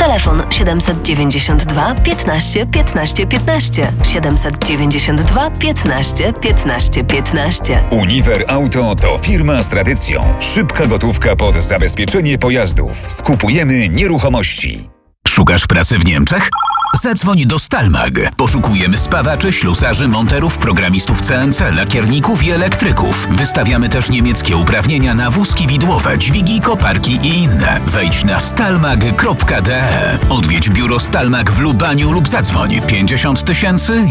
Telefon 792 15 15 15. 792 15 15 15. Uniwer Auto to firma z tradycją. Szybka gotówka pod zabezpieczenie pojazdów. Skupujemy nieruchomości. Szukasz pracy w Niemczech? Zadzwoń do Stalmag. Poszukujemy spawaczy, ślusarzy, monterów, programistów CNC, lakierników i elektryków. Wystawiamy też niemieckie uprawnienia na wózki widłowe, dźwigi, koparki i inne. Wejdź na stalmag.de. Odwiedź biuro Stalmag w Lubaniu lub zadzwoń 50 000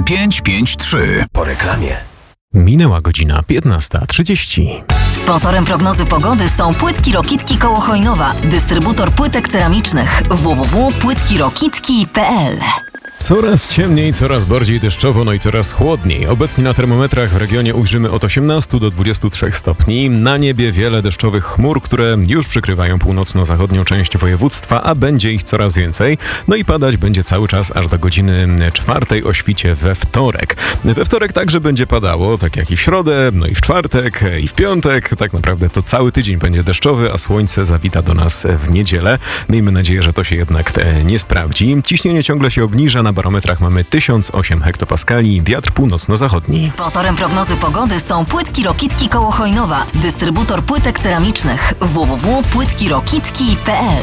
1553. Po reklamie. Minęła godzina 15:30. Sponsorem prognozy pogody są Płytki Rokitki koło Chojnowa, dystrybutor płytek ceramicznych www.płytkirokitki.pl. Coraz ciemniej, coraz bardziej deszczowo, no i coraz chłodniej. Obecnie na termometrach w regionie ujrzymy od 18 do 23 stopni. Na niebie wiele deszczowych chmur, które już przykrywają północno-zachodnią część województwa, a będzie ich coraz więcej. No i padać będzie cały czas aż do godziny 4 o świcie we wtorek. We wtorek także będzie padało, tak jak i w środę, no i w czwartek, i w piątek. Tak naprawdę to cały tydzień będzie deszczowy, a słońce zawita do nas w niedzielę. Miejmy nadzieję, że to się jednak nie sprawdzi. Ciśnienie ciągle się obniża, na barometrach mamy 1008 hektopaskali, wiatr północno-zachodni. Sponsorem prognozy pogody są Płytki Rokitki koło Chojnowa, dystrybutor płytek ceramicznych www.płytkirokitki.pl.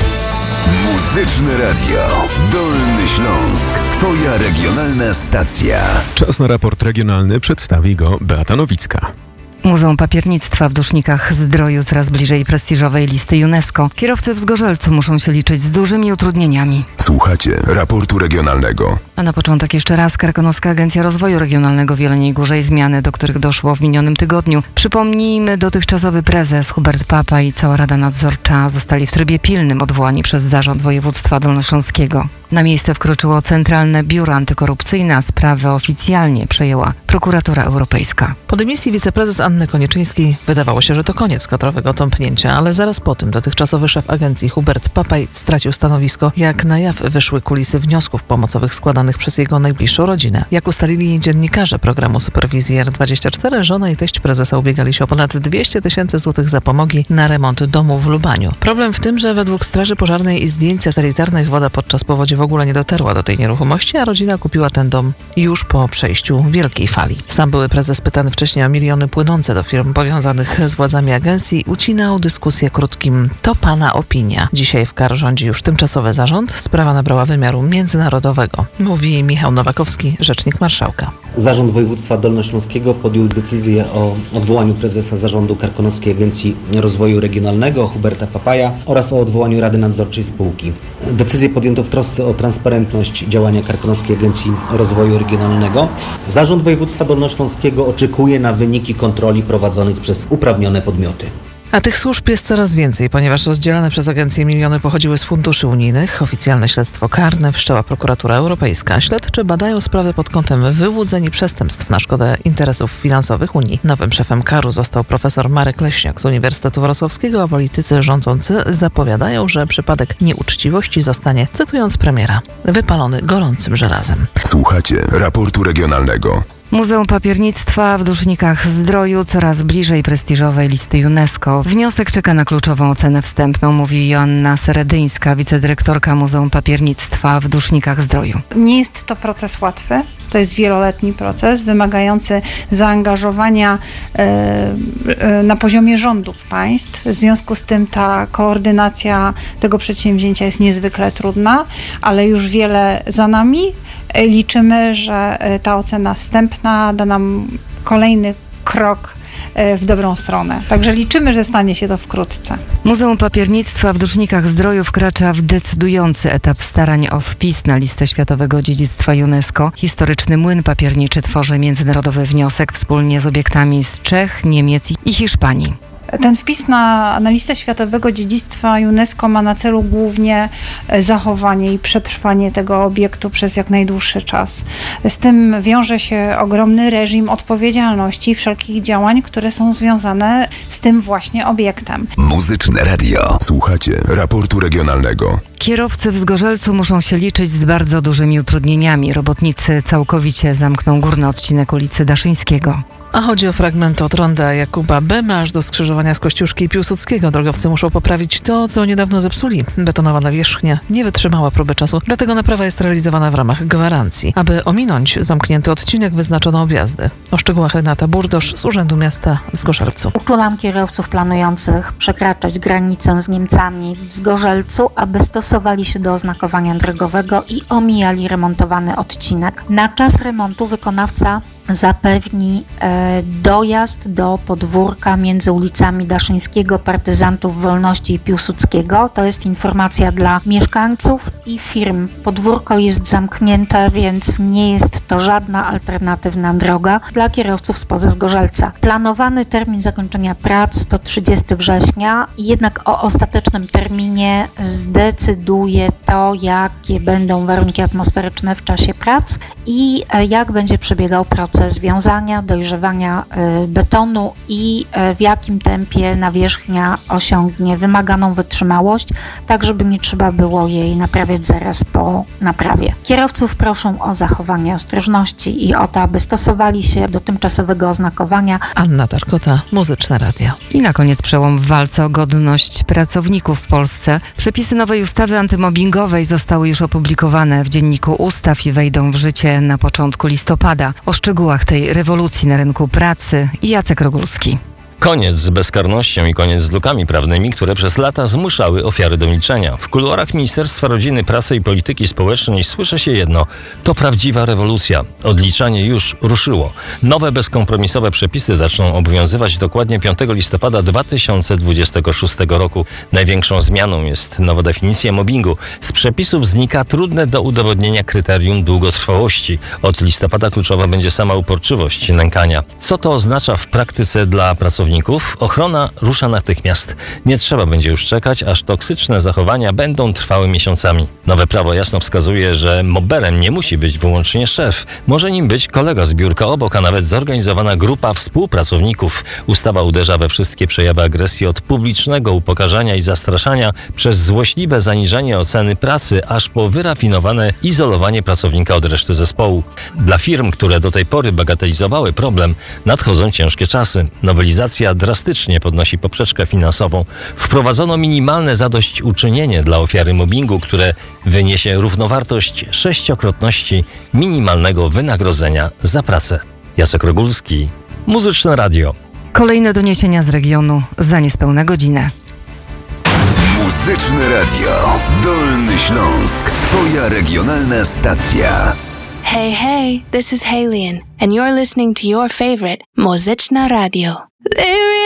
Muzyczne Radio. Dolny Śląsk. Twoja regionalna stacja. Czas na raport regionalny, przedstawi go Beata Nowicka. Muzeum Papiernictwa w Dusznikach-Zdroju coraz bliżej prestiżowej listy UNESCO. Kierowcy w Zgorzelcu muszą się liczyć z dużymi utrudnieniami. Słuchacie raportu regionalnego. A na początek jeszcze raz Karkonoska Agencja Rozwoju Regionalnego w Jeleniej Górze i zmiany, do których doszło w minionym tygodniu. Przypomnijmy, dotychczasowy prezes Hubert Papa i cała Rada Nadzorcza zostali w trybie pilnym odwołani przez Zarząd Województwa Dolnośląskiego. Na miejsce wkroczyło Centralne Biuro Antykorupcyjne, a sprawę oficjalnie przejęła Prokuratura Europejska. Po dymisji wiceprezes Anny Konieczynskiej wydawało się, że to koniec kadrowego tąpnięcia, ale zaraz po tym dotychczasowy szef agencji Hubert Papaj stracił stanowisko. Jak na jaw wyszły kulisy wniosków pomocowych składanych przez jego najbliższą rodzinę. Jak ustalili dziennikarze programu Superwizji R24, żona i teść prezesa ubiegali się o ponad 200 000 złotych za pomogi na remont domu w Lubaniu. Problem w tym, że według Straży Pożarnej i zdjęć satelitarnych woda podczas powodzi w ogóle nie dotarła do tej nieruchomości, a rodzina kupiła ten dom już po przejściu wielkiej fali. Sam były prezes pytany wcześniej o miliony płynące do firm powiązanych z władzami agencji, ucinał dyskusję krótkim "to pana opinia". Dzisiaj w KAR rządzi już tymczasowy zarząd. Sprawa nabrała wymiaru międzynarodowego. Mówi Michał Nowakowski, rzecznik marszałka. Zarząd Województwa Dolnośląskiego podjął decyzję o odwołaniu prezesa Zarządu Karkonoskiej Agencji Rozwoju Regionalnego Huberta Papaja oraz o odwołaniu Rady Nadzorczej spółki. Decyzję podjęto w trosce o transparentność działania Karkonoskiej Agencji Rozwoju Regionalnego. Zarząd Województwa Dolnośląskiego oczekuje na wyniki kontroli prowadzonych przez uprawnione podmioty. A tych służb jest coraz więcej, ponieważ rozdzielane przez agencję miliony pochodziły z funduszy unijnych. Oficjalne śledztwo karne wszczęła Prokuratura Europejska. Śledczy badają sprawę pod kątem wyłudzeń i przestępstw na szkodę interesów finansowych Unii. Nowym szefem KAR-u został profesor Marek Leśniak z Uniwersytetu Wrocławskiego, a politycy rządzący zapowiadają, że przypadek nieuczciwości zostanie, cytując premiera, wypalony gorącym żelazem. Słuchacie raportu regionalnego. Muzeum Papiernictwa w Dusznikach-Zdroju coraz bliżej prestiżowej listy UNESCO. Wniosek czeka na kluczową ocenę wstępną, mówi Joanna Seredyńska, wicedyrektorka Muzeum Papiernictwa w Dusznikach-Zdroju. Nie jest to proces łatwy. To jest wieloletni proces wymagający zaangażowania na poziomie rządów państw. W związku z tym ta koordynacja tego przedsięwzięcia jest niezwykle trudna, ale już wiele za nami. Liczymy, że ta ocena wstępna da nam kolejny krok w dobrą stronę. Także liczymy, że stanie się to wkrótce. Muzeum Papiernictwa w Dusznikach-Zdroju wkracza w decydujący etap starań o wpis na listę Światowego Dziedzictwa UNESCO. Historyczny młyn papierniczy tworzy międzynarodowy wniosek wspólnie z obiektami z Czech, Niemiec i Hiszpanii. Ten wpis na listę Światowego Dziedzictwa UNESCO ma na celu głównie zachowanie i przetrwanie tego obiektu przez jak najdłuższy czas. Z tym wiąże się ogromny reżim odpowiedzialności i wszelkich działań, które są związane z tym właśnie obiektem. Muzyczne Radio. Słuchacie raportu regionalnego. Kierowcy w Zgorzelcu muszą się liczyć z bardzo dużymi utrudnieniami. Robotnicy całkowicie zamkną górny odcinek ulicy Daszyńskiego. A chodzi o fragment od ronda Jakuba Bema aż do skrzyżowania z Kościuszki i Piłsudskiego. Drogowcy muszą poprawić to, co niedawno zepsuli. Betonowa nawierzchnia nie wytrzymała próby czasu, dlatego naprawa jest realizowana w ramach gwarancji. Aby ominąć zamknięty odcinek, wyznaczono objazdy. O szczegółach Renata Burdosz z Urzędu Miasta w Zgorzelcu. Uczulam kierowców planujących przekraczać granicę z Niemcami w Zgorzelcu, aby stosowali się do oznakowania drogowego i omijali remontowany odcinek. Na czas remontu wykonawca zapewni dojazd do podwórka między ulicami Daszyńskiego, Partyzantów Wolności i Piłsudskiego. To jest informacja dla mieszkańców i firm. Podwórko jest zamknięte, więc nie jest to żadna alternatywna droga dla kierowców spoza Zgorzelca. Planowany termin zakończenia prac to 30 września, jednak o ostatecznym terminie zdecyduje to, jakie będą warunki atmosferyczne w czasie prac i jak będzie przebiegał proces wiązania, dojrzewania betonu i w jakim tempie nawierzchnia osiągnie wymaganą wytrzymałość, tak żeby nie trzeba było jej naprawiać zaraz po naprawie. Kierowców proszą o zachowanie ostrożności i o to, aby stosowali się do tymczasowego oznakowania. Anna Tarkota, Muzyczne Radio. I na koniec przełom w walce o godność pracowników w Polsce. Przepisy nowej ustawy antymobbingowej zostały już opublikowane w Dzienniku Ustaw i wejdą w życie na początku listopada. O szczegółach tej rewolucji na rynku pracy Jacek Rogulski. Koniec z bezkarnością i koniec z lukami prawnymi, które przez lata zmuszały ofiary do milczenia. W kuluarach Ministerstwa Rodziny, Pracy i Polityki Społecznej słyszy się jedno: to prawdziwa rewolucja. Odliczanie już ruszyło. Nowe, bezkompromisowe przepisy zaczną obowiązywać dokładnie 5 listopada 2026 roku. Największą zmianą jest nowa definicja mobbingu. Z przepisów znika trudne do udowodnienia kryterium długotrwałości. Od listopada kluczowa będzie sama uporczywość nękania. Co to oznacza w praktyce dla pracowników? Ochrona rusza natychmiast. Nie trzeba będzie już czekać, aż toksyczne zachowania będą trwały miesiącami. Nowe prawo jasno wskazuje, że mobberem nie musi być wyłącznie szef. Może nim być kolega z biurka obok, a nawet zorganizowana grupa współpracowników. Ustawa uderza we wszystkie przejawy agresji, od publicznego upokarzania i zastraszania, przez złośliwe zaniżanie oceny pracy, aż po wyrafinowane izolowanie pracownika od reszty zespołu. Dla firm, które do tej pory bagatelizowały problem, nadchodzą ciężkie czasy. Nowelizacja drastycznie podnosi poprzeczkę finansową. Wprowadzono minimalne zadośćuczynienie dla ofiary mobbingu, które wyniesie równowartość 6-krotności minimalnego wynagrodzenia za pracę. Jacek Rogulski, Muzyczne Radio. Kolejne doniesienia z regionu za niespełna godzinę. Muzyczne Radio. Dolny Śląsk. Twoja regionalna stacja. Hey, hey, this is Halian, and you're listening to your favorite Muzyczne Radio.